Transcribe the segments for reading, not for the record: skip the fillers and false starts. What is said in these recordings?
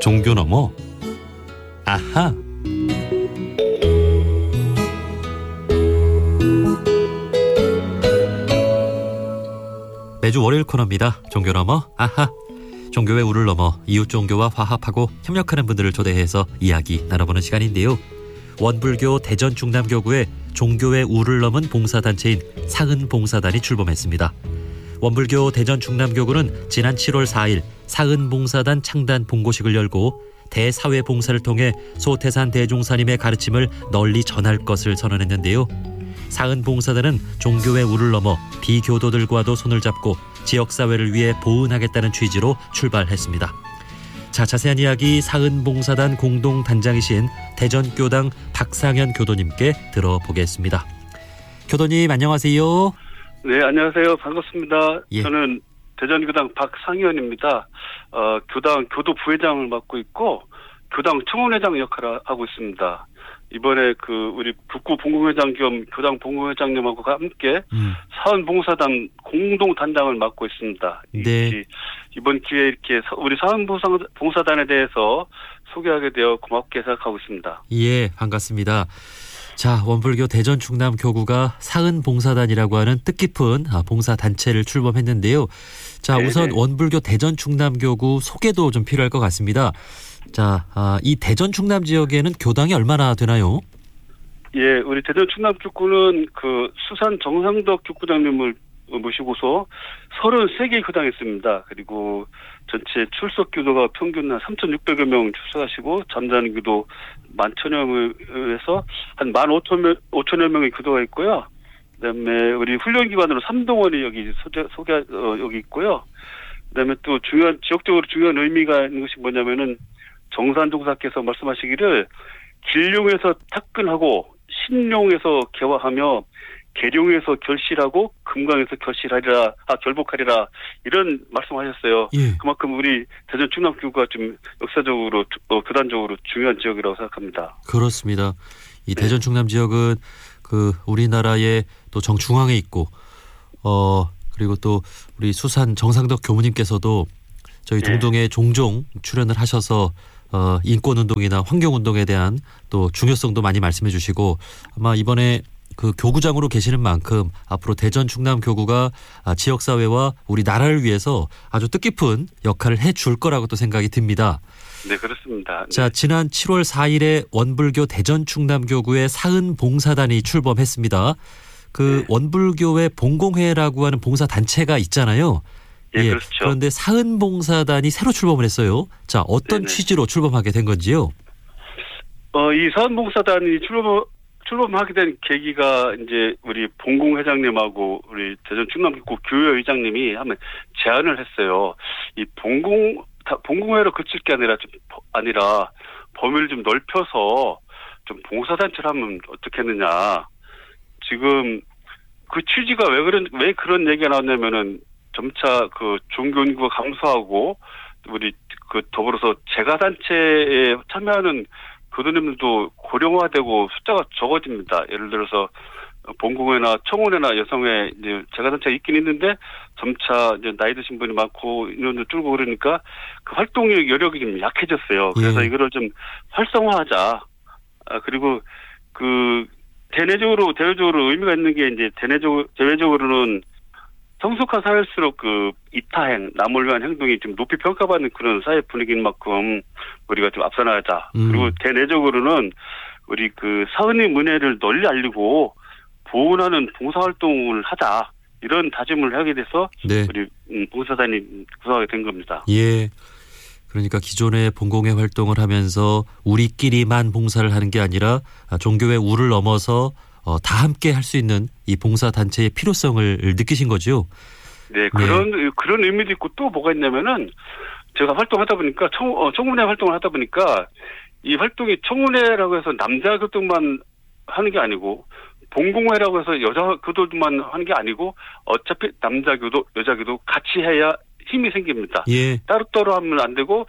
종교 넘어 아하. 매주 월요일 코너입니다. 종교 넘어 아하. 종교의 우를 넘어 이웃 종교와 화합하고 협력하는 분들을 초대해서 이야기 나눠보는 시간인데요. 원불교 대전 충남교구에 종교의 우를 넘은 봉사단체인 사은봉사단이 출범했습니다. 원불교 대전 충남교구는 지난 7월 4일 사은봉사단 창단 봉고식을 열고 대사회봉사를 통해 소태산 대종사님의 가르침을 널리 전할 것을 선언했는데요. 사은봉사단은 종교의 우를 넘어 비교도들과도 손을 잡고 지역사회를 위해 보은하겠다는 취지로 출발했습니다. 자, 자세한 이야기 사은봉사단 공동단장이신 대전교당 박상현 교도님께 들어보겠습니다. 교도님 안녕하세요. 네, 안녕하세요. 반갑습니다. 예. 저는 대전교당 박상현입니다. 교당 교도 부회장을 맡고 있고 교당 청원회장 역할을 하고 있습니다. 이번에 우리 북구 본공회장 겸 교당 본공회장님하고 함께 사은봉사단 공동단장을 맡고 있습니다. 네. 이번 기회에 이렇게 우리 사은봉사단에 대해서 소개하게 되어 고맙게 생각하고 있습니다. 예, 반갑습니다. 자, 원불교 대전 충남교구가 사은봉사단이라고 하는 뜻깊은 봉사단체를 출범했는데요. 자, 네네. 우선 원불교 대전 충남교구 소개도 좀 필요할 것 같습니다. 자, 이 대전 충남 지역에는 교당이 얼마나 되나요? 예, 우리 대전 충남교구는 수산 정상덕 교구장님을 모시고서 33개의 교당이 있습니다. 그리고 전체 출석 교도가 평균 한 3,600여 명 출석하시고 잠자는 교도 11,000여명에서 한 15,000여 명의 교도가 있고요. 그다음에 우리 훈련기관으로 삼동원이 여기 여기 있고요. 그다음에 또 지역적으로 중요한 의미가 있는 것이 뭐냐면은 정산종사께서 말씀하시기를 길룡에서 탁근하고 신룡에서 개화하며 계룡에서 결실하고 금강에서 결복하리라 이런 말씀하셨어요. 예. 그만큼 우리 대전 충남교구가 좀 역사적으로 교단적으로 중요한 지역이라고 생각합니다. 그렇습니다. 이 네. 대전 충남 지역은 우리나라의 또 정중앙에 있고 그리고 또 우리 수산 정상덕 교무님께서도 저희 네. 동동에 종종 출연을 하셔서 인권운동이나 환경운동에 대한 또 중요성도 많이 말씀해 주시고 아마 이번에 교구장으로 계시는 만큼 앞으로 대전 충남교구가 지역사회와 우리 나라를 위해서 아주 뜻깊은 역할을 해줄 거라고 또 생각이 듭니다. 네, 그렇습니다. 네. 자, 지난 7월 4일에 원불교 대전 충남교구의 사은봉사단이 출범했습니다. 네. 원불교의 봉공회라고 하는 봉사단체가 있잖아요. 예, 그렇죠. 그런데 사은봉사단이 새로 출범을 했어요. 자, 어떤 네네. 취지로 출범하게 된 건지요? 이 사은봉사단이 출범하게 된 계기가 이제 우리 봉공회장님하고 우리 대전 충남교구 교회의장님이 한번 제안을 했어요. 이 봉공회로 그칠 게 아니라 범위를 좀 넓혀서 좀 봉사단체를 하면 어떻겠느냐. 지금 그 취지가 왜 그런 얘기가 나왔냐면은 점차 종교 인구가 감소하고 우리 더불어서 재가단체에 참여하는 교도님들도 고령화되고 숫자가 적어집니다. 예를 들어서 본공회나 청원회나 여성회 이제 재가단체가 있긴 있는데 점차 이제 나이 드신 분이 많고 인원도 줄고 그러니까 활동의 여력이 좀 약해졌어요. 그래서 예. 이거를 좀 활성화하자. 그리고 대외적으로 의미가 있는 게 이제 대외적으로는 성숙한 사회일수록 이타행, 남을 위한 행동이 좀 높이 평가받는 그런 사회 분위기인 만큼 우리가 좀 앞서나가자. 그리고 대내적으로는 우리 사은의 문해를 널리 알리고 보훈하는 봉사활동을 하자. 이런 다짐을 하게 돼서 네. 우리 봉사단이 구성하게 된 겁니다. 예. 그러니까 기존의 봉공회 활동을 하면서 우리끼리만 봉사를 하는 게 아니라 종교의 우를 넘어서 다 함께 할 수 있는 이 봉사단체의 필요성을 느끼신 거죠? 네, 그런 의미도 있고 또 뭐가 있냐면은 제가 활동하다 보니까 청문회 활동을 하다 보니까 이 활동이 청문회라고 해서 남자 교도만 하는 게 아니고 봉공회라고 해서 여자 교도만 하는 게 아니고 어차피 남자 교도, 여자 교도 같이 해야 힘이 생깁니다. 예. 따로따로 하면 안 되고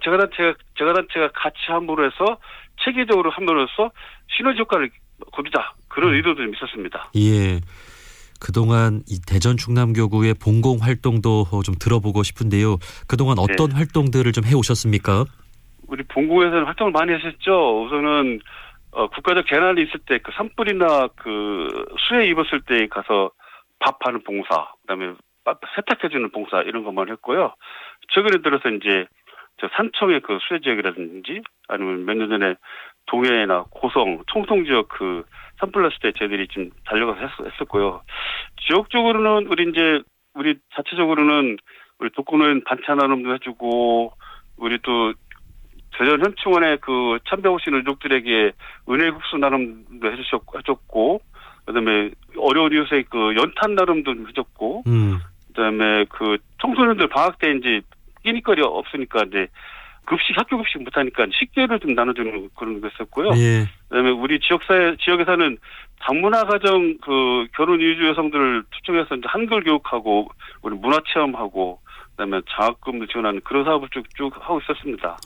재가단체가 같이 함으로 해서 체계적으로 함으로써 시너지 효과를 거두자. 그런 의도도 좀 있었습니다. 예. 그동안 이 대전 충남교구의 봉공 활동도 좀 들어보고 싶은데요. 그동안 어떤 활동들을 좀 해오셨습니까? 우리 본고에서는 활동을 많이 하셨죠. 우선은 국가적 재난이 있을 때 그 산불이나 그 수해 입었을 때 가서 밥하는 봉사, 그다음에 세탁해주는 봉사 이런 것만 했고요. 최근에 들어서 이제 저 산청의 그 수해 지역이라든지 아니면 몇 년 전에 동해나 고성, 청송 지역 그 산불 났을 때 저희들이 좀 달려가서 했었고요. 지역적으로는 우리 자체적으로는 우리 독거노인 반찬 나눔도 해주고 우리 또 대전 현충원의 그 참배 오신 유족들에게 은혜국수 나눔도 해줬고 그다음에 어려운 이웃의 그 연탄 나눔도 해줬고 그다음에 그 청소년들 방학 때 이제 끼니거리 없으니까 이제 학교 급식 못하니까 식재를 좀 나눠주는 그런 거 했었고요. 예. 그다음에 우리 지역에서는 다문화 가정 그 결혼 이주 여성들을 초청해서 이제 한글 교육하고 우리 문화 체험하고 그다음에 장학금도 지원하는 그런 사업을 쭉 하고 있었습니다.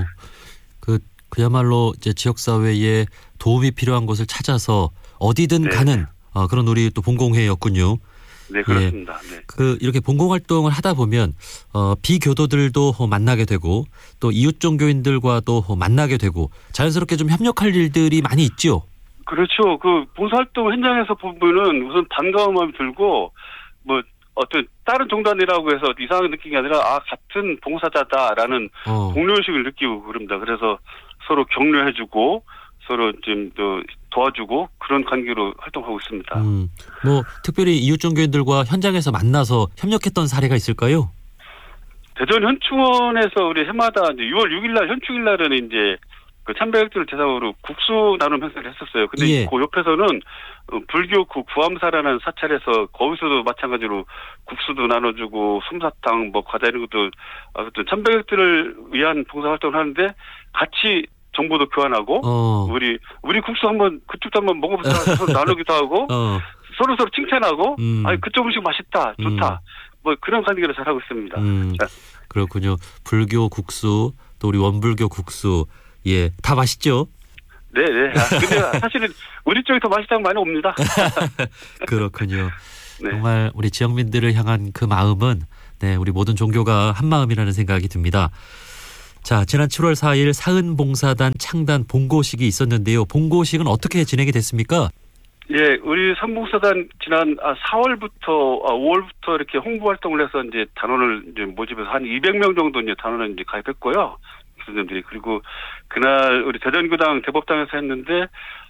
그야말로 이제 지역 사회에 도움이 필요한 곳을 찾아서 어디든 가는 그런 우리 또 본공회였군요. 네, 그렇습니다. 예. 네. 이렇게 본공 활동을 하다 보면 비교도들도 만나게 되고 또 이웃 종교인들과도 만나게 되고 자연스럽게 좀 협력할 일들이 많이 있죠. 그렇죠. 그 봉사활동 현장에서 보면은 우선 반가운 마음이 들고 뭐 어떤 다른 종단이라고 해서 이상하게 느낀 게 아니라 같은 봉사자다라는 동료의식을 느끼고 그럽니다. 그래서 서로 격려해주고 서로 좀 도와주고 그런 관계로 활동하고 있습니다. 뭐 특별히 이웃 종교인들과 현장에서 만나서 협력했던 사례가 있을까요? 대전 현충원에서 우리 해마다 이제 6월 6일날 현충일날은 이제 그 참배객들을 대상으로 국수 나눔 행사를 했었어요. 근데 그 옆에서는 불교 구암사라는 사찰에서 거기서도 마찬가지로 국수도 나눠주고 솜사탕 뭐 과자 이런 것도 참배객들을 위한 봉사활동을 하는데 같이 정보도 교환하고 우리 국수 한번 그쪽도 한번 먹어보자 서로 나누기도 하고 서로 칭찬하고 그쪽 음식 맛있다 좋다 뭐 그런 관계로 잘하고 있습니다. 그렇군요. 불교 국수 또 우리 원불교 국수 다 맛있죠? 네네. 근데 사실은 우리 쪽이 더 맛있다는 많이 옵니다. 그렇군요. 네. 정말 우리 지역민들을 향한 그 마음은 우리 모든 종교가 한 마음이라는 생각이 듭니다. 자, 지난 7월 4일 사은봉사단 창단 본고식이 있었는데요. 본고식은 어떻게 진행이 됐습니까? 예, 우리 산봉사단 지난 4월부터 5월부터 이렇게 홍보 활동을 해서 이제 단원을 이제 모집해서 한 200명 정도 이제 단원을 이제 가입했고요. 교수님들이. 그리고 그날 우리 대전교당 대법당에서 했는데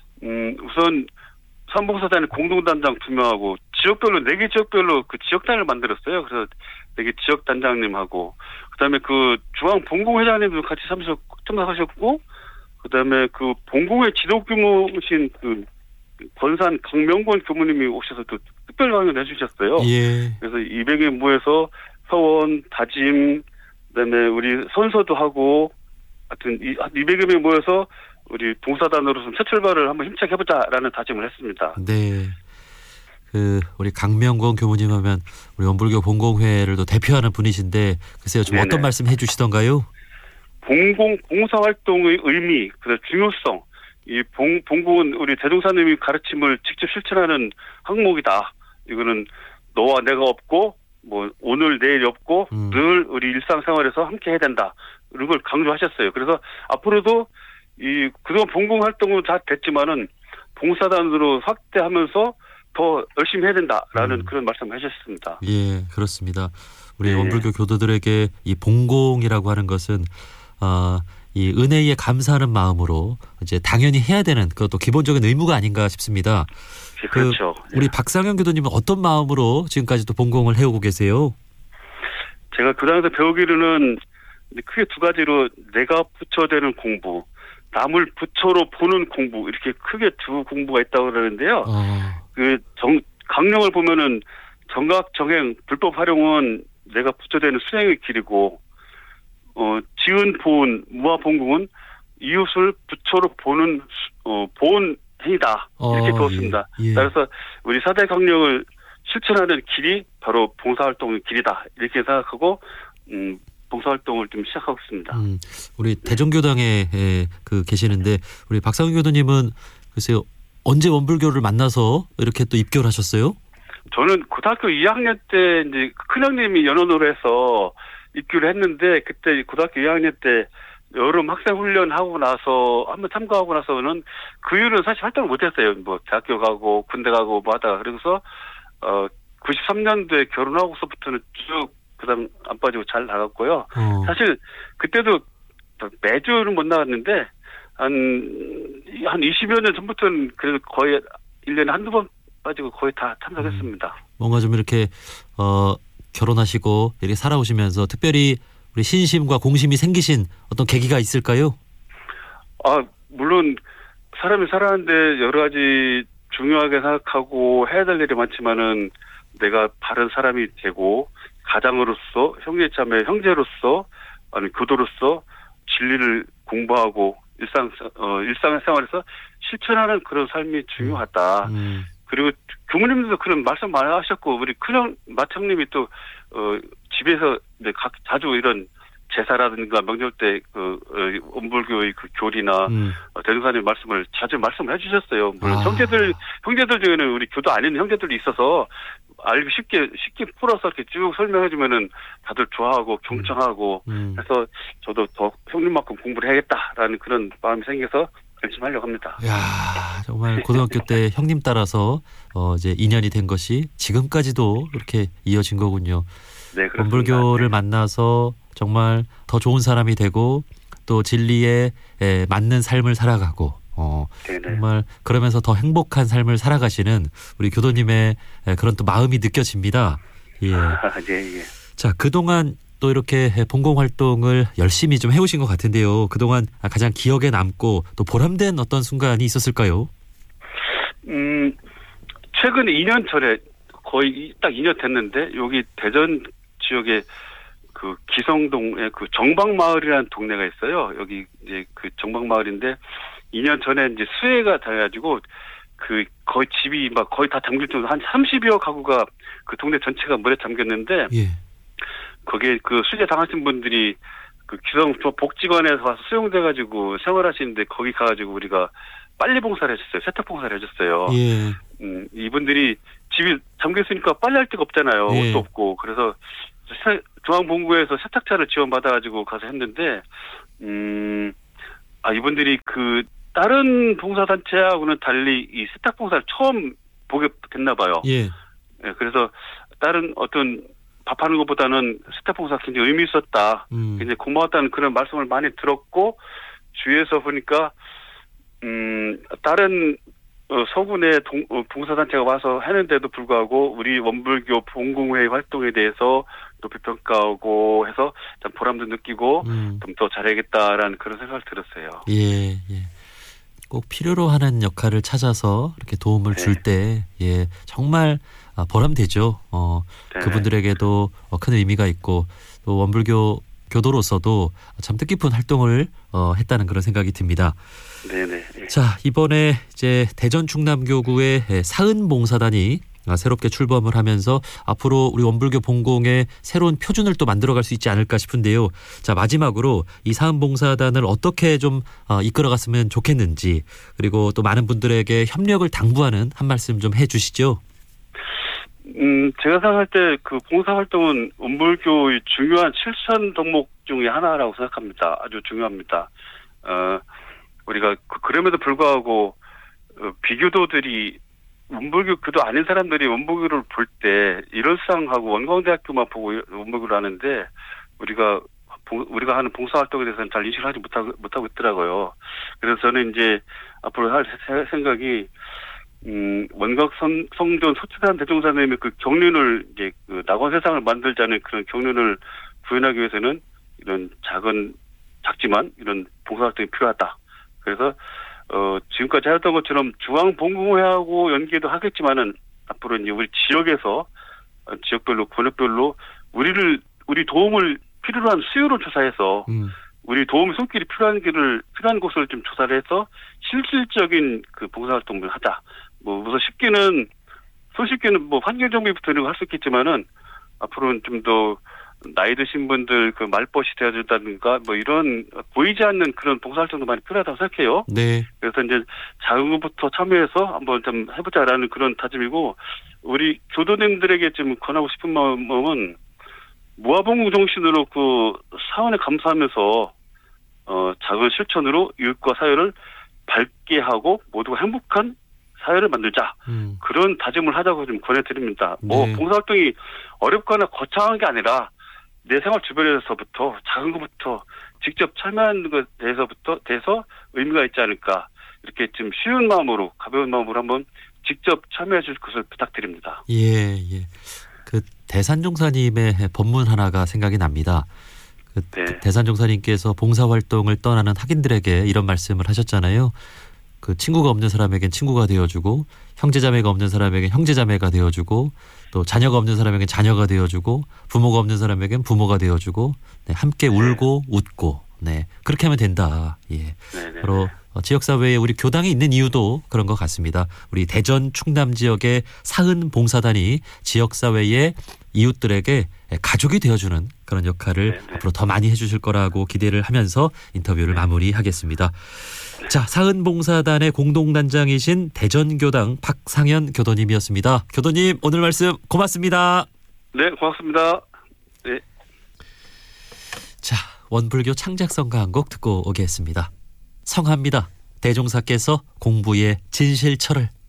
우선 산봉사단의 공동단장 2명하고 지역별로 4개 지역별로 그 지역단을 만들었어요. 그래서 4개 지역단장님하고 그다음에 그 중앙 본공회장님도 같이 참석하셨고 그다음에 그 본공회 지도교무신 그 권산 강명권 교무님이 오셔서 또 특별 강연을 해주셨어요. 예. 그래서 200명 모여서 서원, 다짐, 그다음에 우리 선서도 하고 하여튼 200여 명 모여서 우리 봉사단으로서 새 출발을 한번 힘차게 해보자라는 다짐을 했습니다. 네. 우리 강명권 교무님 하면 우리 원불교 본공회를 또 대표하는 분이신데 글쎄요 좀 어떤 말씀 해주시던가요? 봉사활동의 의미, 그 중요성, 이 본공은 우리 대종사님이 가르침을 직접 실천하는 항목이다. 이거는 너와 내가 없고 뭐 오늘 내일이 없고 늘 우리 일상생활에서 함께 해야 된다. 이런 걸 강조하셨어요. 그래서 앞으로도 그동안 본공 활동은 다 됐지만은 봉사단으로 확대하면서 더 열심히 해야 된다라는 그런 말씀을 해주셨습니다. 예, 그렇습니다. 우리 원불교 교도들에게 이 본공이라고 하는 것은 이 은혜에 감사하는 마음으로 이제 당연히 해야 되는 그것도 기본적인 의무가 아닌가 싶습니다. 그렇죠. 우리 박상현 교도님은 어떤 마음으로 지금까지도 본공을 해오고 계세요? 제가 교당에서 배우기로는 크게 2가지로 내가 부처되는 공부, 남을 부처로 보는 공부 이렇게 크게 2 공부가 있다고 그러는데요. 강령을 보면은 정각 정행 불법 활용은 내가 부처되는 수행의 길이고 지은 보은 무아 본공은 이웃을 부처로 보는 보온 행위다 이렇게 배웠습니다. 그래서 우리 4대 강령을 실천하는 길이 바로 봉사활동의 길이다 이렇게 생각하고 봉사활동을 좀 시작하고 있습니다. 우리 대전교당에 계시는데 우리 박상훈 교도님은 글쎄요 언제 원불교를 만나서 이렇게 또 입교를 하셨어요? 저는 고등학교 2학년 때 이제 큰형님이 연원으로 해서 입교를 했는데 그때 고등학교 2학년 때 여름 학생 훈련 하고 나서 한번 참가하고 나서는 그 이후로는 사실 활동을 못했어요. 뭐 대학교 가고 군대 가고 뭐 하다가 그래서 93년도에 결혼하고서부터는 쭉 그다음 안 빠지고 잘 나갔고요. 사실 그때도 매주는 못 나갔는데 한 20여 년 전부터는 그래도 거의 1년에 한두 번 빠지고 거의 다 참석했습니다. 뭔가 좀 이렇게 결혼하시고 이렇게 살아오시면서 특별히 우리 신심과 공심이 생기신 어떤 계기가 있을까요? 물론 사람이 살아가는데 여러 가지 중요하게 생각하고 해야 될 일이 많지만은 내가 바른 사람이 되고 가장으로서 형제자매 형제로서 아니 교도로서 진리를 공부하고 일상생활에서 실천하는 그런 삶이 중요하다. 그리고 교무님도 그런 말씀 많이 하셨고 우리 큰형 맏형님이 또 집에서 자주 이런 제사라든가 명절 때 원불교의 그 교리나 대종사님 말씀을 자주 말씀을 해주셨어요. 물론 형제들 중에는 우리 교도 아닌 형제들도 있어서 알기 쉽게 풀어서 이렇게 쭉 설명해주면은 다들 좋아하고 경청하고 해서 저도 더 형님만큼 공부를 해야겠다라는 그런 마음이 생겨서 열심히 하려고 합니다. 야, 정말 고등학교 때 형님 따라서 이제 인연이 된 것이 지금까지도 그렇게 이어진 거군요. 네, 그렇습니다. 원불교를 만나서 정말 더 좋은 사람이 되고 또 진리에 맞는 삶을 살아가고 정말 그러면서 더 행복한 삶을 살아가시는 우리 교도님의 그런 또 마음이 느껴집니다. 예. 예. 자, 그동안 또 이렇게 봉공 활동을 열심히 좀 해오신 것 같은데요. 그동안 가장 기억에 남고 또 보람된 어떤 순간이 있었을까요? 최근에 2년 전에 거의 딱 2년 됐는데 여기 대전 지역에 그 기성동에 그 정박마을이라는 동네가 있어요. 여기 이제 그 정박마을인데 2년 전에 이제 수해가 돼가지고 그 거의 집이 막 거의 다 잠길 정도 한 30여 가구가 그 동네 전체가 물에 잠겼는데 예. 거기에 그 수재 당하신 분들이 그 기성 복지관에서 와서 수용돼가지고 생활하시는데 거기 가가지고 우리가 빨래 봉사를 해줬어요. 세탁 봉사를 해줬어요. 예. 이분들이 집이 잠겼으니까 빨래할 데가 없잖아요. 예. 옷도 없고 그래서 중앙본부에서 세탁차를 지원받아가지고 가서 했는데 이분들이 그 다른 봉사단체하고는 달리 이 세탁 봉사를 처음 보게 됐나 봐요. 예. 네, 그래서 다른 어떤 밥하는 것보다는 세탁 봉사가 굉장히 의미 있었다. 굉장히 고마웠다는 그런 말씀을 많이 들었고 주위에서 보니까 다른 서군의 봉사단체가 와서 하는데도 불구하고 우리 원불교 봉공회 활동에 대해서 높이 평가하고 해서 참 보람도 느끼고 좀 더 잘해야겠다라는 그런 생각을 들었어요. 예. 꼭 필요로 하는 역할을 찾아서 이렇게 도움을 줄 때 정말 보람되죠. 그분들에게도 큰 의미가 있고 또 원불교 교도로서도 참 뜻깊은 활동을 했다는 그런 생각이 듭니다. 네네. 자, 이번에 이제 대전 충남교구의 사은봉사단이 새롭게 출범을 하면서 앞으로 우리 원불교 봉공의 새로운 표준을 또 만들어갈 수 있지 않을까 싶은데요. 자, 마지막으로 이 사은봉사단을 어떻게 좀 이끌어갔으면 좋겠는지 그리고 또 많은 분들에게 협력을 당부하는 한 말씀 좀 해주시죠. 제가 생각할 때 그 봉사활동은 원불교의 중요한 실천 덕목 중에 하나라고 생각합니다. 아주 중요합니다. 우리가 그럼에도 불구하고 비교도들이 원불교 교도 아닌 사람들이 원불교를 볼 때 일월상하고 원광대학교만 보고 원불교를 하는데 우리가 하는 봉사활동에 대해서는 잘 인식을 하지 못하고 있더라고요. 그래서 저는 이제 앞으로 할 생각이 원각성전 소치산 대종사님의 그 경륜을 이제 그 낙원 세상을 만들자는 그런 경륜을 구현하기 위해서는 이런 작지만 이런 봉사활동이 필요하다. 그래서 지금까지 하였던 것처럼 중앙봉공회하고 연계도 하겠지만은 앞으로 이제 우리 지역에서 지역별로 권역별로 우리 도움을 필요로 한 수요를 조사해서 우리 도움 손길이 필요한 곳을 좀 조사를 해서 실질적인 그 봉사활동을 하자. 우선 손쉽게는 환경 정비부터 이런 거 할 수 있겠지만은 앞으로는 좀 더 나이 드신 분들 그 말벗이 되어준다든가 이런 보이지 않는 그런 봉사활동도 많이 필요하다고 생각해요. 네. 그래서 이제 작은 것부터 참여해서 한번 좀 해보자라는 그런 다짐이고 우리 교도님들에게 좀 권하고 싶은 마음은 무아봉공 정신으로 그 사원에 감사하면서 작은 실천으로 이웃과 사회를 밝게 하고 모두가 행복한 사회를 만들자. 그런 다짐을 하자고 좀 권해드립니다. 네. 봉사활동이 어렵거나 거창한 게 아니라 내 생활 주변에서부터 작은 것부터 직접 참여하는 것에 대해서 의미가 있지 않을까. 이렇게 좀 쉬운 마음으로 가벼운 마음으로 한번 직접 참여해 줄 것을 부탁드립니다. 예. 그 대산종사님의 법문 하나가 생각이 납니다. 네. 대산종사님께서 봉사활동을 떠나는 학인들에게 이런 말씀을 하셨잖아요. 그 친구가 없는 사람에겐 친구가 되어주고 형제자매가 없는 사람에겐 형제자매가 되어주고 또 자녀가 없는 사람에겐 자녀가 되어주고 부모가 없는 사람에겐 부모가 되어주고 함께 울고 웃고 그렇게 하면 된다. 예. 바로 지역사회에 우리 교당이 있는 이유도 그런 것 같습니다. 우리 대전 충남 지역의 사은 봉사단이 지역사회의 이웃들에게 가족이 되어주는 그런 역할을 앞으로 더 많이 해주실 거라고 기대를 하면서 인터뷰를 마무리하겠습니다. 자, 사은 봉사단의 공동단장이신 대전교당 박상현 교도님이었습니다. 교도님 오늘 말씀 고맙습니다. 네, 고맙습니다. 네. 자, 원불교 창작성가 한 곡 듣고 오겠습니다. 성합니다. 대종사께서 공부의 진실철을